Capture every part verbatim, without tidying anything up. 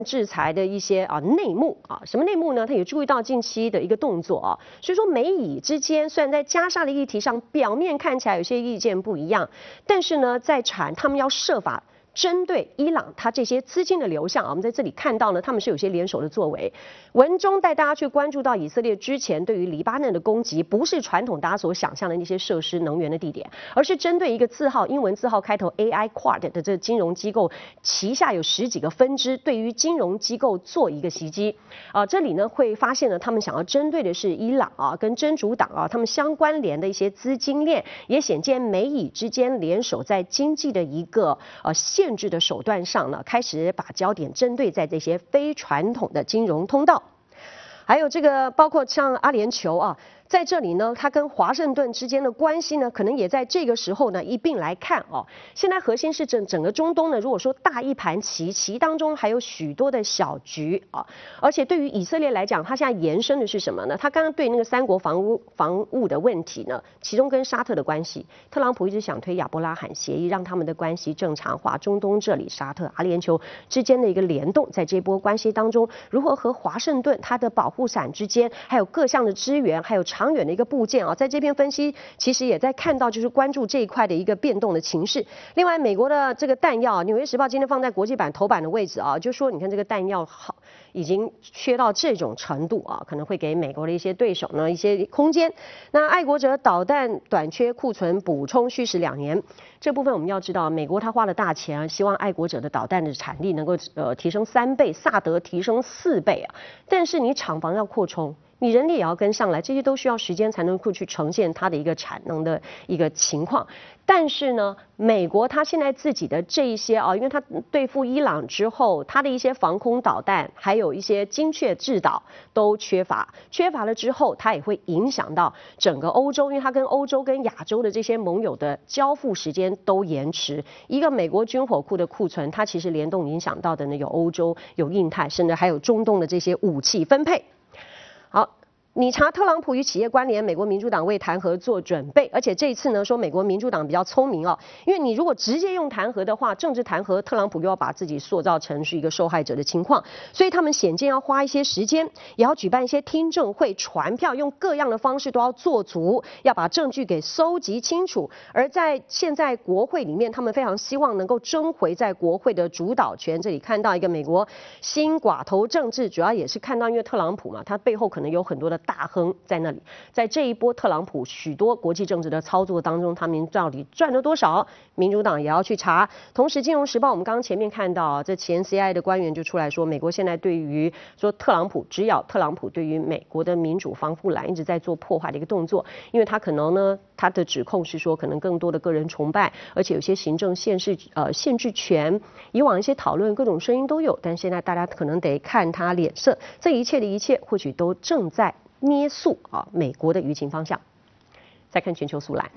制裁的一些啊内幕啊，什么内幕呢？他也注意到近期的一个动作啊，所以说美以之间虽然在加沙的议题上表面看起来有些意见不一样，但是呢，在谈他们要设法针对伊朗它这些资金的流向啊，我们在这里看到呢，他们是有些联手的作为。文中带大家去关注到以色列之前对于黎巴嫩的攻击，不是传统大家所想象的那些设施能源的地点，而是针对一个字号英文字号开头 A I Quad 的这金融机构旗下有十几个分支，对于金融机构做一个袭击。啊，这里呢会发现呢，他们想要针对的是伊朗啊跟真主党啊他们相关联的一些资金链，也显见美以之间联手在经济的一个呃限制的手段上呢，开始把焦点针对在这些非传统的金融通道。还有这个包括像阿联酋啊，在这里呢，它跟华盛顿之间的关系呢，可能也在这个时候呢一并来看哦。现在核心是整整个中东呢，如果说大一盘棋，棋当中还有许多的小局啊。而且对于以色列来讲，它现在延伸的是什么呢？它刚刚对那个三国防务防务的问题呢，其中跟沙特的关系，特朗普一直想推亚伯拉罕协议，让他们的关系正常化。中东这里，沙特、阿联酋之间的一个联动，在这波关系当中，如何和华盛顿它的保护伞之间，还有各项的支援，还有长远的一个部件啊，在这边分析，其实也在看到就是关注这一块的一个变动的情势。另外，美国的这个弹药，《纽约时报》今天放在国际版头版的位置啊，就说你看这个弹药好已经缺到这种程度啊，可能会给美国的一些对手呢一些空间。那爱国者导弹短缺库存补充需时两年，这部分我们要知道，美国他花了大钱啊，希望爱国者的导弹的产力能够呃提升三倍，萨德提升四倍啊，但是你厂房要扩充。你人力也要跟上来，这些都需要时间才能够去呈现它的一个产能的一个情况。但是呢，美国它现在自己的这一些啊，因为它对付伊朗之后，它的一些防空导弹，还有一些精确制导都缺乏，缺乏了之后，它也会影响到整个欧洲，因为它跟欧洲跟亚洲的这些盟友的交付时间都延迟。一个美国军火库的库存，它其实联动影响到的呢有欧洲、有印太，甚至还有中东的这些武器分配。好，你查特朗普与企业关联，美国民主党为弹劾做准备，而且这一次呢，说美国民主党比较聪明哦，因为你如果直接用弹劾的话，政治弹劾，特朗普又要把自己塑造成是一个受害者的情况，所以他们显见要花一些时间，也要举办一些听证会、传票，用各样的方式都要做足，要把证据给搜集清楚。而在现在国会里面，他们非常希望能够争回在国会的主导权。这里看到一个美国新寡头政治，主要也是看到因为特朗普嘛，他背后可能有很多的大亨在那里，在这一波特朗普许多国际政治的操作当中，他们到底赚了多少？民主党也要去查。同时，《金融时报》我们刚刚前面看到，这前 C I A 的官员就出来说，美国现在对于说特朗普，只要特朗普对于美国的民主防护栏一直在做破坏的一个动作，因为他可能呢，他的指控是说可能更多的个人崇拜，而且有些行政限制呃限制权，以往一些讨论各种声音都有，但现在大家可能得看他脸色，这一切的一切或许都正在捏塑啊美国的舆情方向。再看全球速览。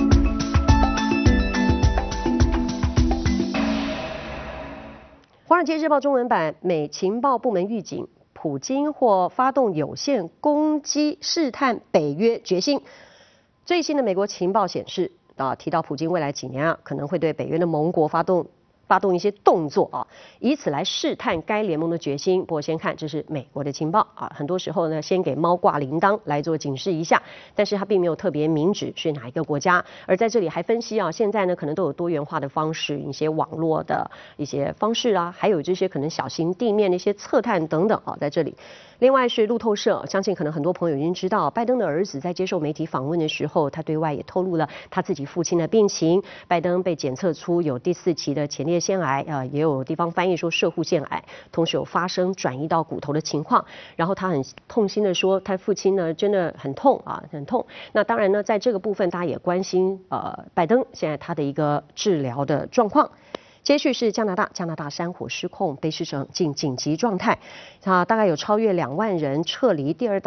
华尔街日报中文版，美情报部门预警，普京或发动有限攻击，试探北约决心。最新的美国情报显示，啊，提到普京未来几年啊，可能会对北约的盟国发动。发动一些动作啊，以此来试探该联盟的决心。不过先看，这是美国的情报啊，很多时候呢，先给猫挂铃铛来做警示一下，但是它并没有特别明指是哪一个国家。而在这里还分析啊，现在呢可能都有多元化的方式，一些网络的一些方式啊，还有这些可能小型地面的一些测探等等啊，在这里。另外是路透社，相信可能很多朋友已经知道，拜登的儿子在接受媒体访问的时候，他对外也透露了他自己父亲的病情。拜登被检测出有第四期的前列腺癌，呃，也有地方翻译说攝護腺癌，同时有发生转移到骨头的情况。然后他很痛心的说，他父亲呢真的很痛啊，很痛。那当然呢，在这个部分大家也关心呃拜登现在他的一个治疗的状况。接续是加拿大，加拿大山火失控，卑诗省进紧急状态，啊，大概有超越两万人撤离第二大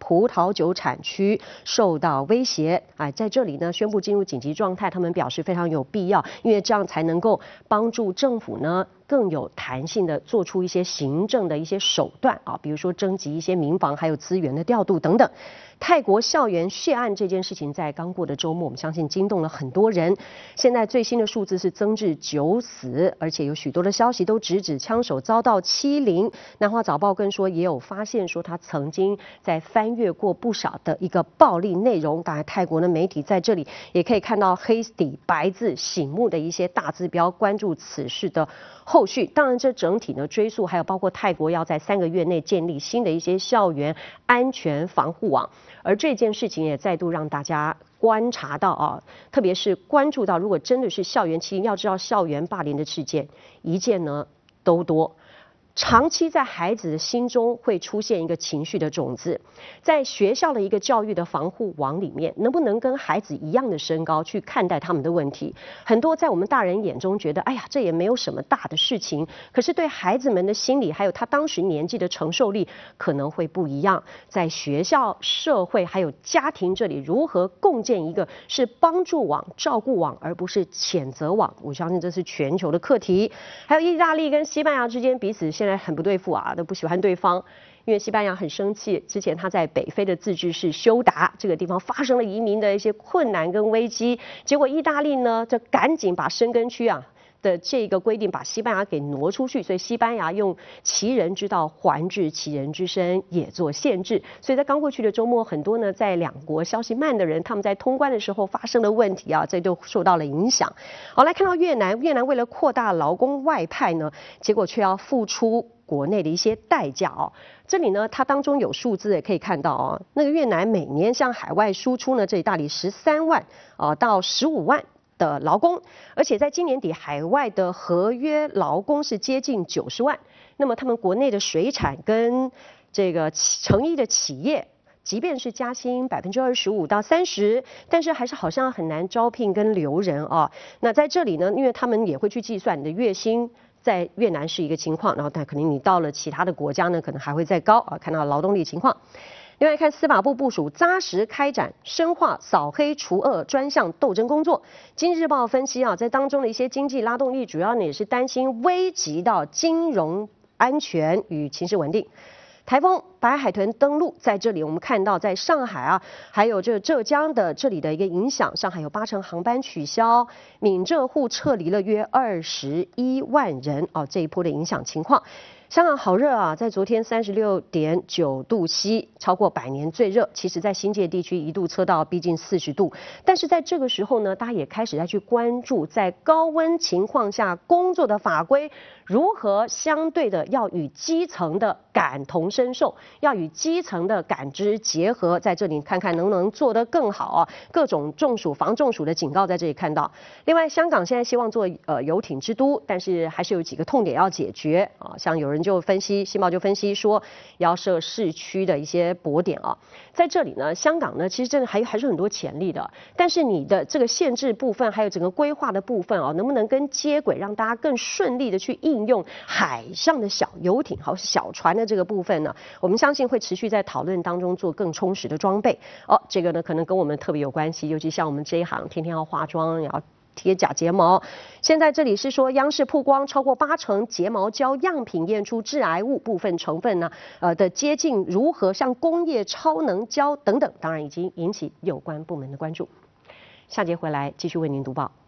葡萄酒产区受到威胁。哎，在这里呢宣布进入紧急状态，他们表示非常有必要，因为这样才能够帮助政府呢更有弹性的做出一些行政的一些手段啊，比如说征集一些民防还有资源的调度等等。泰国校园血案这件事情在刚过的周末，我们相信惊动了很多人。现在最新的数字是增至九死，而且有许多的消息都直指枪手遭到欺凌。南华早报更说，也有发现说他曾经在翻阅过不少的一个暴力内容。当然，泰国的媒体在这里也可以看到黑底白字醒目的一些大字标，关注此事的后续。当然，这整体呢追溯，还有包括泰国要在三个月内建立新的一些校园安全防护网。而这件事情也再度让大家观察到啊，特别是关注到，如果真的是校园欺凌，要知道校园霸凌的事件一件呢都多。长期在孩子的心中会出现一个情绪的种子，在学校的一个教育的防护网里面，能不能跟孩子一样的身高去看待他们的问题？很多在我们大人眼中觉得，哎呀，这也没有什么大的事情，可是对孩子们的心理，还有他当时年纪的承受力，可能会不一样。在学校、社会还有家庭这里，如何共建一个是帮助网、照顾网，而不是谴责网？我相信这是全球的课题。还有意大利跟西班牙之间彼此现在很不对付啊，都不喜欢对方，因为西班牙很生气，之前他在北非的自治市休达这个地方发生了移民的一些困难跟危机，结果意大利呢就赶紧把申根区啊的这个规定把西班牙给挪出去，所以西班牙用其人之道还治其人之身，也做限制。所以在刚过去的周末，很多呢在两国消息慢的人，他们在通关的时候发生的问题啊，这都受到了影响。好，来看到越南，越南为了扩大劳工外派呢，结果却要付出国内的一些代价哦。这里呢，它当中有数字也可以看到哦，那个越南每年向海外输出呢，这里大概十三万啊到十五万。的劳工，而且在今年底，海外的合约劳工是接近九十万。那么他们国内的水产跟这个成衣的企业，即便是加薪百分之二十五到三十，但是还是好像很难招聘跟留人啊。那在这里呢，因为他们也会去计算你的月薪。在越南是一个情况，然后但可能你到了其他的国家呢，可能还会再高啊。看到劳动力情况。另外看司法部部署扎实开展深化扫黑除恶专项斗争工作。经济日报分析啊，在当中的一些经济拉动力，主要呢也是担心危及到金融安全与情势稳定。台风白海豚登陆，在这里我们看到，在上海啊，还有这浙江的这里的一个影响，上海有八成航班取消，闽浙沪撤离了约二十一万人哦，这一波的影响情况。香港好热啊，在昨天三十六点九度 C， 超过百年最热。其实，在新界地区一度测到逼近四十度，但是在这个时候呢，大家也开始在去关注，在高温情况下工作的法规如何相对的要与基层的感同身受，要与基层的感知结合，在这里看看能不能做得更好啊。各种中暑、防中暑的警告在这里看到。另外，香港现在希望做呃游艇之都，但是还是有几个痛点要解决啊，像有人就分析，新报就分析说要设市区的一些泊点啊，在这里呢，香港呢其实真的还还是很多潜力的，但是你的这个限制部分，还有整个规划的部分啊，能不能跟接轨，让大家更顺利的去应用海上的小游艇、好小船的这个部分呢？我们相信会持续在讨论当中做更充实的装备哦。这个呢，可能跟我们特别有关系，尤其像我们这一行，天天要化妆，也要贴假睫毛。现在这里是说，央视曝光超过八成睫毛胶样品验出致癌物部分成分呢，呃的接近如何像工业超能胶等等，当然已经引起有关部门的关注。下节回来继续为您读报。